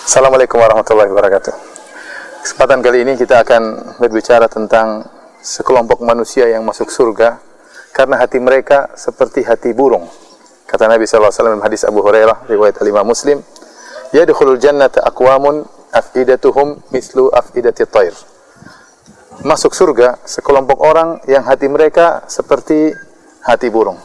Assalamualaikum warahmatullahi wabarakatuh. Kesempatan kali ini kita akan berbicara tentang sekelompok manusia yang masuk surga karena hati mereka seperti hati burung. Kata Nabi SAW dalam hadis Abu Hurairah riwayat Imam Muslim, "Yadkhulul jannata aqwamun afidatuhum mislu afidati thair." Masuk surga sekelompok orang yang hati mereka seperti hati burung.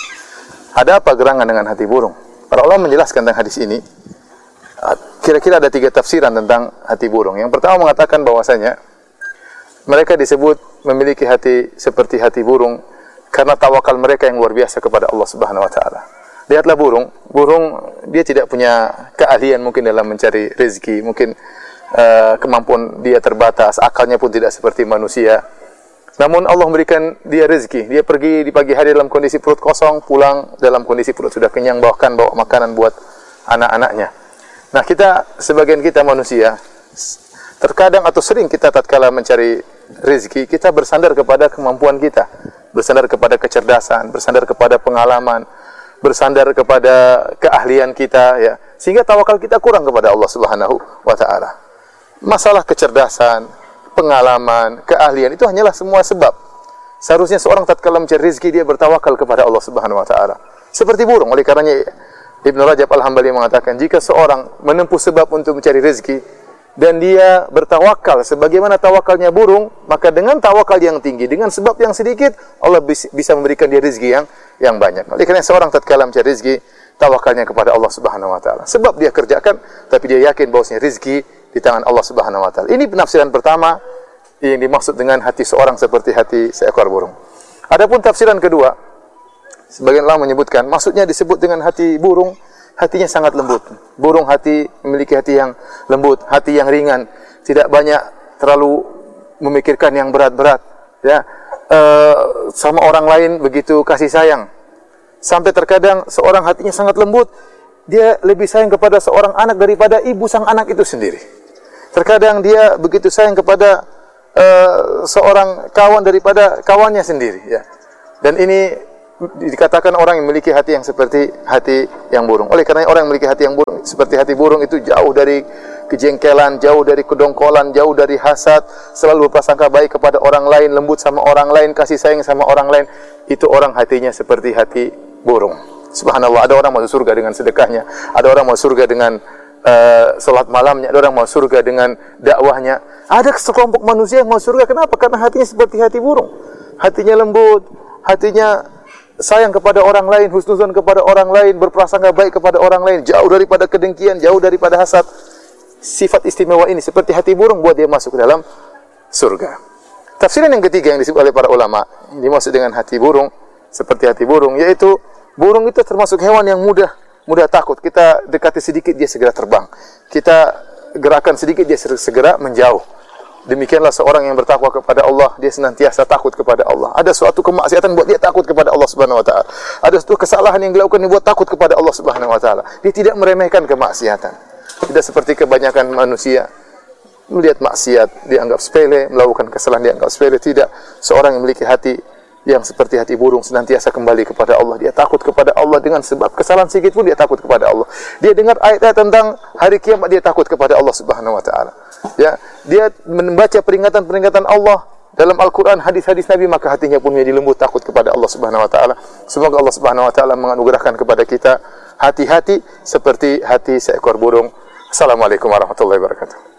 Ada apa gerangan dengan hati burung? Para ulama menjelaskan tentang hadis ini. Kira-kira ada 3 tafsiran tentang hati burung. Yang pertama mengatakan bahwasanya mereka disebut memiliki hati seperti hati burung karena tawakal mereka yang luar biasa kepada Allah Subhanahu wa taala. Lihatlah burung dia tidak punya keahlian mungkin dalam mencari rezeki, mungkin kemampuan dia terbatas, akalnya pun tidak seperti manusia. Namun Allah memberikan dia rezeki. Dia pergi di pagi hari dalam kondisi perut kosong, pulang dalam kondisi perut sudah kenyang, bahkan bawa makanan buat anak-anaknya. Nah, sebagian kita manusia, terkadang atau sering kita tatkala mencari rezeki, kita bersandar kepada kemampuan kita, bersandar kepada kecerdasan, bersandar kepada pengalaman, bersandar kepada keahlian kita, ya, sehingga tawakal kita kurang kepada Allah Subhanahu wa taala. Masalah kecerdasan, pengalaman, keahlian itu hanyalah semua sebab. Seharusnya seorang tatkala mencari rezeki dia bertawakal kepada Allah Subhanahu wa taala. Seperti burung, oleh karenanya Ibnu Rajab Al-Hambali mengatakan, jika seorang menempuh sebab untuk mencari rezeki dan dia bertawakal sebagaimana tawakalnya burung, maka dengan tawakal yang tinggi, dengan sebab yang sedikit, Allah bisa memberikan dia rezeki yang banyak. Oleh karena seorang tatkala mencari rezeki, tawakalnya kepada Allah Subhanahu wa taala. Sebab dia kerjakan, tapi dia yakin bahwasanya rezeki di tangan Allah Subhanahu wa taala. Ini penafsiran pertama yang dimaksud dengan hati seorang seperti hati seekor burung. Adapun tafsiran kedua, sebagian ulama menyebutkan, maksudnya disebut dengan hati burung, hatinya sangat lembut. Burung memiliki hati yang lembut, hati yang ringan, tidak banyak terlalu memikirkan yang berat-berat, ya. Sama orang lain begitu kasih sayang. Sampai terkadang seorang hatinya sangat lembut, dia lebih sayang kepada seorang anak daripada ibu sang anak itu sendiri. Terkadang dia begitu sayang kepada seorang kawan daripada kawannya sendiri, ya. Dan ini dikatakan orang yang memiliki hati yang seperti hati yang burung. Oleh karena orang yang memiliki hati yang burung seperti hati burung itu jauh dari kejengkelan, jauh dari kedongkolan, jauh dari hasad, selalu berprasangka baik kepada orang lain, lembut sama orang lain, kasih sayang sama orang lain. Itu orang hatinya seperti hati burung. Subhanallah, ada orang masuk surga dengan sedekahnya, ada orang masuk surga dengan salat malamnya, ada orang masuk surga dengan dakwahnya. Ada sekelompok manusia yang masuk surga, kenapa? Karena hatinya seperti hati burung. Hatinya lembut, hatinya sayang kepada orang lain, husnuzon kepada orang lain, berprasangka baik kepada orang lain, jauh daripada kedengkian, jauh daripada hasad. Sifat istimewa ini seperti hati burung buat dia masuk ke dalam surga. Tafsiran yang ketiga yang disebut oleh para ulama, ini dimaksud dengan hati burung seperti hati burung, yaitu burung itu termasuk hewan yang mudah takut. Kita dekati sedikit dia segera terbang. Kita gerakan sedikit dia segera menjauh. Demikianlah seorang yang bertakwa kepada Allah, dia senantiasa takut kepada Allah. Ada suatu kemaksiatan buat dia takut kepada Allah Subhanahu wa taala. Ada suatu kesalahan yang dilakukan dia buat takut kepada Allah Subhanahu wa taala. Dia tidak meremehkan kemaksiatan. Tidak seperti kebanyakan manusia melihat maksiat dianggap sepele, melakukan kesalahan dianggap sepele. Tidak. Seorang yang memiliki hati yang seperti hati burung senantiasa kembali kepada Allah. Dia takut kepada Allah dengan sebab kesalahan sedikit pun dia takut kepada Allah. Dia dengar ayat-ayat tentang hari kiamat, dia takut kepada Allah Subhanahu wa taala. Ya, dia membaca peringatan-peringatan Allah dalam Al-Qur'an, hadis-hadis Nabi, maka hatinya pun menjadi lembut takut kepada Allah Subhanahu wa taala. Semoga Allah Subhanahu wa taala menganugerahkan kepada kita hati-hati seperti hati seekor burung. Assalamualaikum warahmatullahi wabarakatuh.